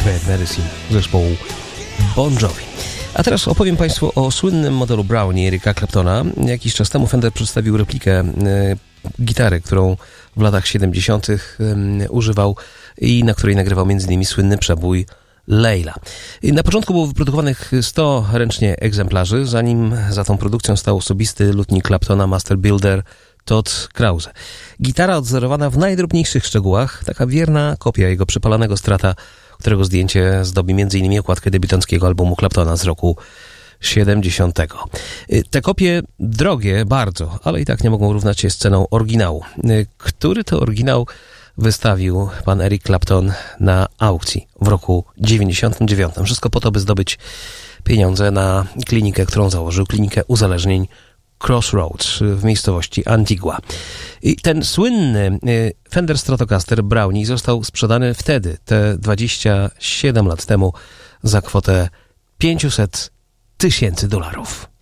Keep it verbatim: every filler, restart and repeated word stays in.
Bad Medicine zespołu Bon Jovi. A teraz opowiem Państwu o słynnym modelu Brownie Erika Claptona. Jakiś czas temu Fender przedstawił replikę y, gitary, którą w latach siedemdziesiątych y, używał i na której nagrywał między innymi słynny przebój Layla. I na początku było wyprodukowanych sto ręcznie egzemplarzy, zanim za tą produkcją stał osobisty lutnik Claptona, master builder Todd Krause. Gitara odzorowana w najdrobniejszych szczegółach, taka wierna kopia jego przepalanego Strata, którego zdjęcie zdobi między innymi okładkę debiutanckiego albumu Claptona z roku siedemdziesiątego. Te kopie drogie bardzo, ale i tak nie mogą równać się z ceną oryginału. Który to oryginał wystawił pan Eric Clapton na aukcji w roku dziewięćdziesiątym dziewiątym. Wszystko po to, by zdobyć pieniądze na klinikę, którą założył, klinikę uzależnień Crossroads w miejscowości Antigua. I ten słynny Fender Stratocaster Brownie został sprzedany wtedy, te dwadzieścia siedem lat temu, za kwotę pięćset tysięcy dolarów.